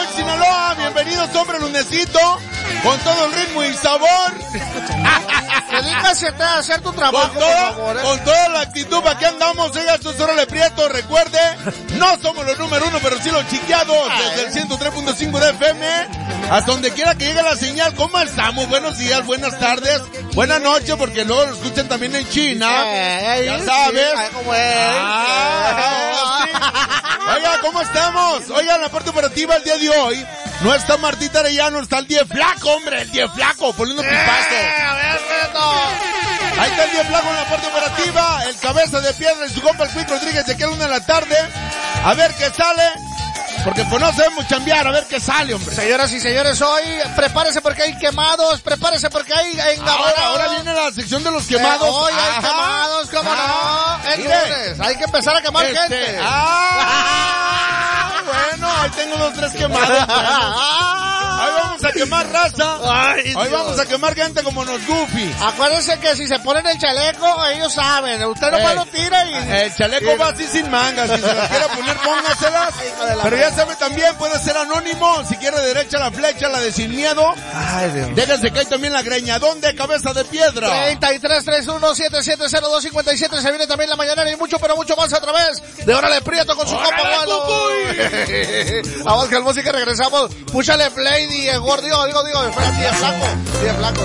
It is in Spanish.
noches, Sinaloa. Bienvenidos, hombre, lunesito. Con todo el ritmo y sabor. Dedícase a hacer tu trabajo, por favor, Con toda la actitud, aquí andamos. Oiga, esto es Órale Prieto. Recuerde, no somos los número uno, pero sí los chiqueados. Desde el 103.5 de FM. Hasta donde quiera que llegue la señal. ¿Cómo estamos? Buenos días, buenas tardes, buenas noches, porque luego lo escuchan también en China. Ya sabes. ¿Cómo es? Sí. Oiga, ¿cómo estamos? Oiga, en la parte operativa el día de hoy no está Martita Arellano, está el 10 Flaco, hombre, el 10 Flaco, poniendo pipazo. A ver, Reto. Ahí está el 10 Flaco en la parte operativa, el cabeza de piedra y su compa el Quick Rodríguez de aquí a la 1 de la tarde. A ver qué sale. Porque pues no sabemos chambear, a ver qué sale, hombre. Señoras y señores, hoy prepárese porque hay quemados, prepárese porque hay engabanados. Ahora viene la sección de los quemados. Hoy hay quemados, ¿cómo no? El lunes, hay que empezar a quemar gente. Bueno, ahí tengo 2, 3 quemados. Hoy vamos a quemar raza. Hoy vamos a quemar gente como los Goofy. Acuérdense que si se ponen el chaleco, ellos saben. Usted nomás lo tira y... El chaleco va así sin mangas. Si se las quiere poner, póngaselas. Pero ya sabe también, puede ser anónimo. Si quiere derecha la flecha, la de sin miedo. Ay, Dios. Déjense caer también la greñadón de cabeza de piedra. 3331770057. Se viene también la mañanera y mucho, pero mucho más a través de Órale Prieto con su compa Gualo. Vamos que la música regresamos. Púchale play, Diego. Digo, espérate, 10 Flaco.